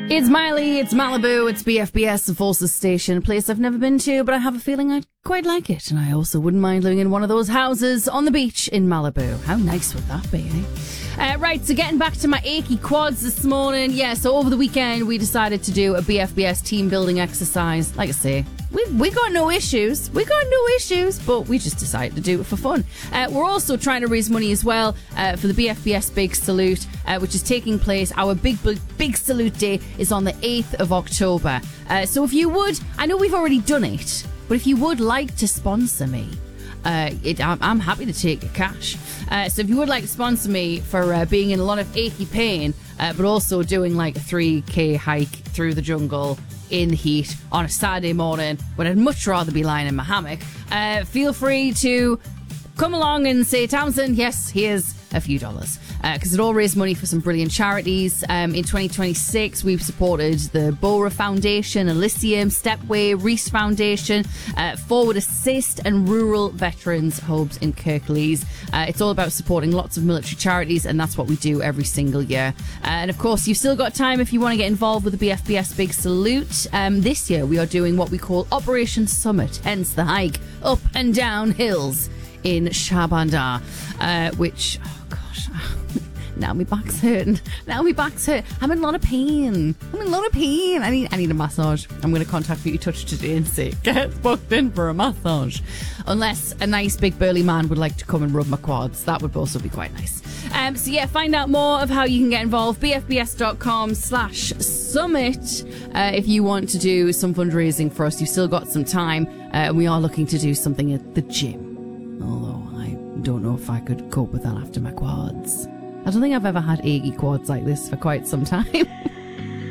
It's Miley, it's Malibu, it's BFBS, the Forces Station, a place I've never been to, but I have a feeling I'd quite like it. And I also wouldn't mind living in one of those houses on the beach in Malibu. How nice would that be, eh? Right, so getting back to my achy quads this morning. Yeah, so over the weekend we decided to do a BFBS team building exercise. Like I say, we got no issues. But we just decided to do it for fun. We're also trying to raise money as well for the BFBS Big Salute, which is taking place. Our big Salute Day is on the 8th of October. So if you would, I know we've already done it, but if you would like to sponsor me, I'm happy to take your cash. So if you would like to sponsor me for being in a lot of achy pain, but also doing like a 3K hike through the jungle in the heat on a Saturday morning when I'd much rather be lying in my hammock, feel free to come along and say, Townsend, yes, here's a few dollars. Because it all raised money for some brilliant charities. In 2026, we've supported the Bora Foundation, Elysium, Stepway, Reese Foundation, Forward Assist, and Rural Veterans Hubs in Kirklees. It's all about supporting lots of military charities, and that's what we do every single year. And of course, you've still got time if you want to get involved with the BFBS Big Salute. This year, we are doing what we call Operation Summit, hence the hike up and down hills in Shahbandar, which, oh gosh, now my back's hurting. I'm in a lot of pain. I need a massage. I'm going to contact Beauty Touch today and say, get booked in for a massage. Unless a nice big burly man would like to come and rub my quads. That would also be quite nice. So yeah, find out more of how you can get involved. bfbs.com/summit if you want to do some fundraising for us. You've still got some time. And we are looking to do something at the gym. Although I don't know if I could cope with that after my quads. I don't think I've ever had achy quads like this for quite some time.